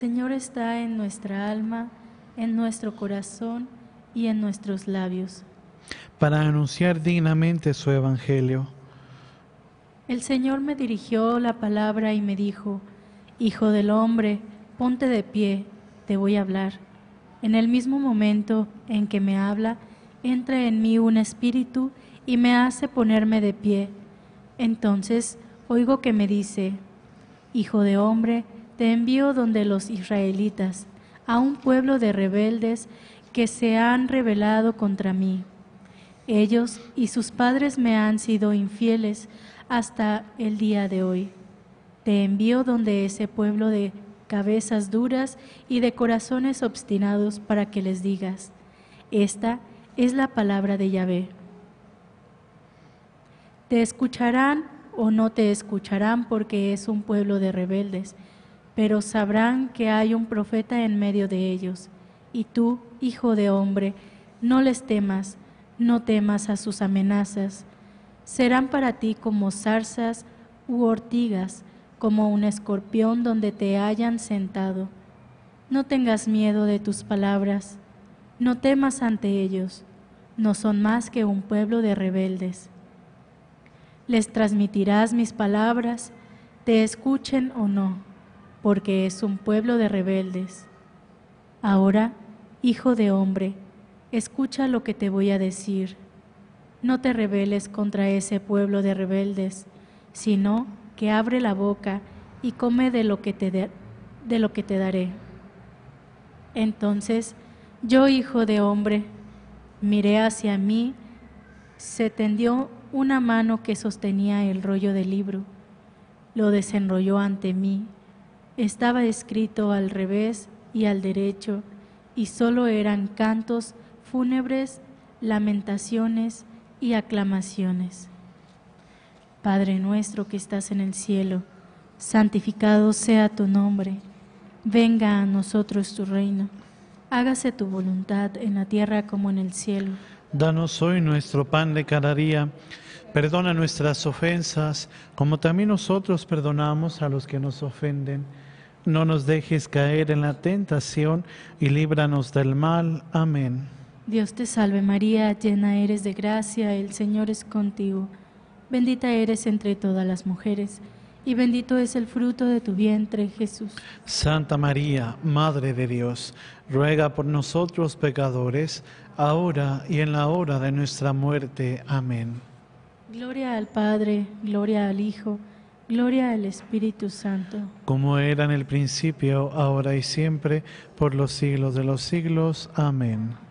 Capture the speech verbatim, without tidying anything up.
Señor está en nuestra alma, en nuestro corazón y en nuestros labios. Para anunciar dignamente su evangelio. El Señor me dirigió la palabra y me dijo: Hijo del hombre, ponte de pie, te voy a hablar. En el mismo momento en que me habla, entra en mí un espíritu y me hace ponerme de pie. Entonces oigo que me dice: Hijo de hombre, te envío donde los israelitas, a un pueblo de rebeldes que se han rebelado contra mí. Ellos y sus padres me han sido infieles hasta el día de hoy. Te envío donde ese pueblo de cabezas duras y de corazones obstinados para que les digas: esta es la palabra de Yahvé. Te escucharán o no te escucharán porque es un pueblo de rebeldes, pero sabrán que hay un profeta en medio de ellos. Y tú, hijo de hombre, no les temas, no temas a sus amenazas. Serán para ti como zarzas u ortigas, como un escorpión donde te hayan sentado. No tengas miedo de tus palabras, no temas ante ellos, no son más que un pueblo de rebeldes. Les transmitirás mis palabras, te escuchen o no, porque es un pueblo de rebeldes. Ahora, hijo de hombre, escucha lo que te voy a decir. No te rebeles contra ese pueblo de rebeldes, sino que abre la boca y come de lo que te, de, de lo que te daré. Entonces, yo, hijo de hombre, miré hacia mí, se tendió una mano que sostenía el rollo del libro, lo desenrolló ante mí. Estaba escrito al revés y al derecho, y solo eran cantos fúnebres, lamentaciones y aclamaciones. Padre nuestro que estás en el cielo, santificado sea tu nombre. Venga a nosotros tu reino. Hágase tu voluntad en la tierra como en el cielo. Danos hoy nuestro pan de cada día. Perdona nuestras ofensas, como también nosotros perdonamos a los que nos ofenden. No nos dejes caer en la tentación y líbranos del mal. Amén. Dios te salve María, llena eres de gracia, el Señor es contigo. Bendita eres entre todas las mujeres, y bendito es el fruto de tu vientre, Jesús. Santa María, Madre de Dios, ruega por nosotros pecadores, ahora y en la hora de nuestra muerte. Amén. Gloria al Padre, gloria al Hijo, gloria al Espíritu Santo. Como era en el principio, ahora y siempre, por los siglos de los siglos. Amén.